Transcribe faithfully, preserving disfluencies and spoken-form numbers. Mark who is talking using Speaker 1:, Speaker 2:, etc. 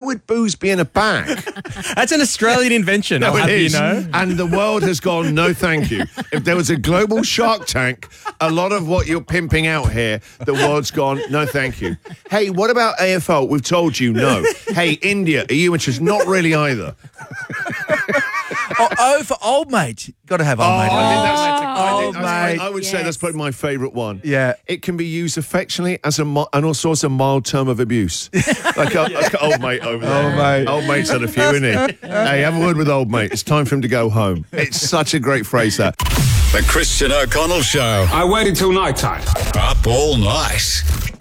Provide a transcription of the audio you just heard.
Speaker 1: would booze be in a bag?
Speaker 2: That's an Australian invention, I'll
Speaker 1: No, it
Speaker 2: have you
Speaker 1: is.
Speaker 2: know.
Speaker 1: And the world has gone, no thank you. If there was a global Shark Tank, a lot of what you're pimping out here, the world's gone, no thank you. Hey, what about A F L? We've told you no. Hey, India, are you interested? Not really either.
Speaker 3: Oh, oh, for old mate. Got to have old mate.
Speaker 1: I think that's, I,
Speaker 3: Old
Speaker 1: think, I,
Speaker 3: mate.
Speaker 1: I would say
Speaker 4: Yes.
Speaker 1: that's probably my favourite one.
Speaker 3: Yeah.
Speaker 1: It can be used affectionately as a mi- and also as a mild term of abuse. like, a, like an old mate over there.
Speaker 3: Old mate.
Speaker 1: Old mate's had a few, isn't he? Hey, have a word with old mate. It's time for him to go home. It's such a great phrase, that.
Speaker 5: The Christian O'Connell Show.
Speaker 6: I waited till night time.
Speaker 5: Up all night.